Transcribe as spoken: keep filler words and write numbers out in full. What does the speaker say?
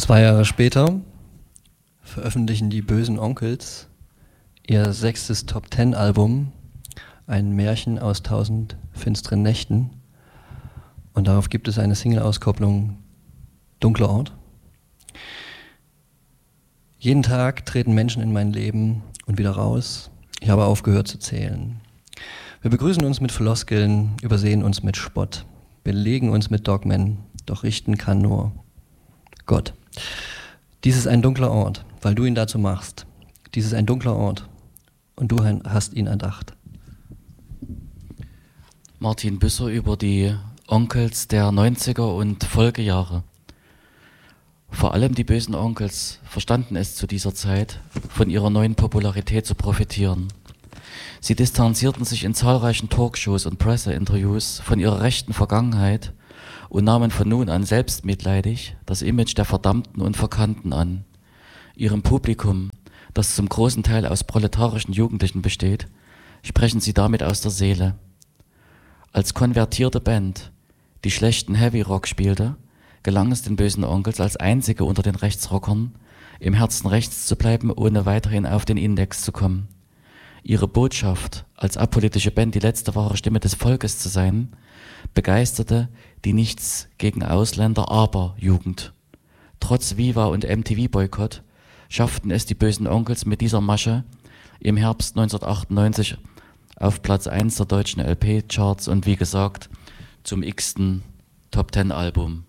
Zwei Jahre später veröffentlichen die Böhsen Onkelz ihr sechstes Top-Ten-Album, ein Märchen aus tausend finsteren Nächten. Und darauf gibt es eine Single-Auskopplung, Dunkler Ort. Jeden Tag treten Menschen in mein Leben und wieder raus. Ich habe aufgehört zu zählen. Wir begrüßen uns mit Floskeln, übersehen uns mit Spott, belegen uns mit Dogmen, doch richten kann nur Gott. Dies ist ein dunkler Ort, weil du ihn dazu machst. Dies ist ein dunkler Ort und du hast ihn erdacht. Martin Büsser über die Onkelz der neunziger und Folgejahre. Vor allem die Böhsen Onkelz verstanden es zu dieser Zeit, von ihrer neuen Popularität zu profitieren. Sie distanzierten sich in zahlreichen Talkshows und Presseinterviews von ihrer rechten Vergangenheit und nahmen von nun an selbstmitleidig das Image der Verdammten und Verkannten an. Ihrem Publikum, das zum großen Teil aus proletarischen Jugendlichen besteht, sprechen sie damit aus der Seele. Als konvertierte Band, die schlechten Heavy Rock spielte, gelang es den Böhsen Onkelz als einzige unter den Rechtsrockern, im Herzen rechts zu bleiben, ohne weiterhin auf den Index zu kommen. Ihre Botschaft, als apolitische Band die letzte wahre Stimme des Volkes zu sein, begeisterte die Nichts gegen Ausländer aber Jugend. Trotz Viva und M T V-Boykott schafften es die Böhsen Onkelz mit dieser Masche im Herbst neunzehnhundertachtundneunzig auf Platz eins der deutschen L P-Charts und wie gesagt zum x-ten Top-Ten-Album.